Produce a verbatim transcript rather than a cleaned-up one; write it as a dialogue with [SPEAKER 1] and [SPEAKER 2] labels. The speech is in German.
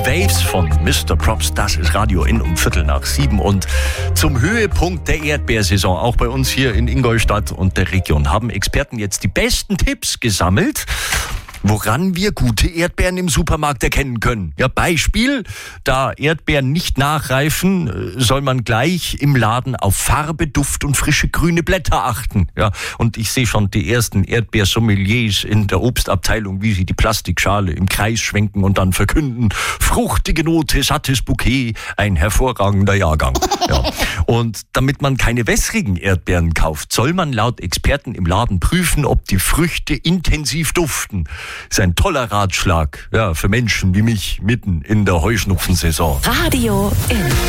[SPEAKER 1] Waves von Mister Props, das ist Radio N um Viertel nach sieben und zum Höhepunkt der Erdbeersaison, auch bei uns hier in Ingolstadt und der Region, haben Experten jetzt die besten Tipps gesammelt, woran wir gute Erdbeeren im Supermarkt erkennen können. Ja, Beispiel, da Erdbeeren nicht nachreifen, soll man gleich im Laden auf Farbe, Duft und frische grüne Blätter achten. Ja, und ich sehe schon die ersten Erdbeersommeliers in der Obstabteilung, wie sie die Plastikschale im Kreis schwenken und dann verkünden: fruchtige Note, sattes Bouquet, ein hervorragender Jahrgang. Ja. Und damit man keine wässrigen Erdbeeren kauft, soll man laut Experten im Laden prüfen, ob die Früchte intensiv duften. Ist ein toller Ratschlag, ja, für Menschen wie mich mitten in der Heuschnupfensaison.
[SPEAKER 2] Radio N.